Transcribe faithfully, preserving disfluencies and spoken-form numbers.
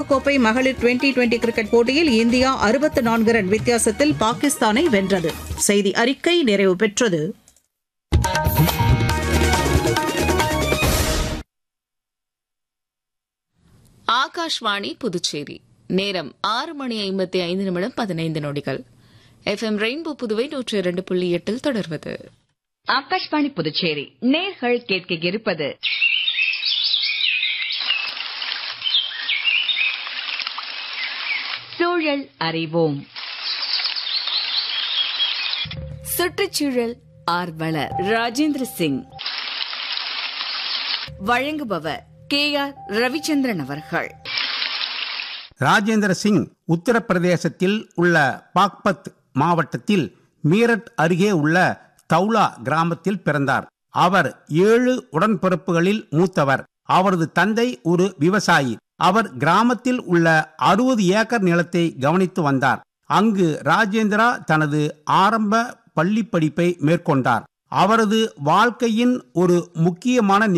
உலகக்கோப்பை மகளிர் twenty twenty cricket போட்டியில் இந்தியா அறுபத்து நான்கு ரன் வித்தியாசத்தில் பாகிஸ்தானை வென்றது. செய்தி அறிக்கை நிறைவு பெற்றது. ஆகாஷ்வாணி புதுச்சேரி. நேரம் ஆறு மணி ஐம்பத்தி ஐந்து நிமிடம் பதினைந்து நொடிகள். எஃப் எம் ரெயின்போ புதுவை நூற்றி இரண்டு புள்ளி எட்டில் தொடர்வது ஆகாஷ்வாணி புதுச்சேரி. நேர்கள் கேட்க இருப்பது சூழல் அறிவோம். சுற்றுச்சூழல் ஆர்வலர் ராஜேந்திர சிங் வழங்குபவர் கே ஆர் ரவிச்சந்திரன் அவர்கள். ராஜேந்திர சிங் உத்தரப்பிரதேசத்தில் உள்ள பாக்பத் மாவட்டத்தில் மீரட் அருகே உள்ள தௌலா கிராமத்தில் பிறந்தார். அவர் ஏழு உடன்பிறப்புகளில் மூத்தவர். அவரது தந்தை ஒரு விவசாயி. அவர் கிராமத்தில் உள்ள அறுபது ஏக்கர் நிலத்தை கவனித்து வந்தார். அங்கு ராஜேந்திரா தனது ஆரம்ப பள்ளி படிப்பை மேற்கொண்டார். அவரது வாழ்க்கையின் ஒரு முக்கியமான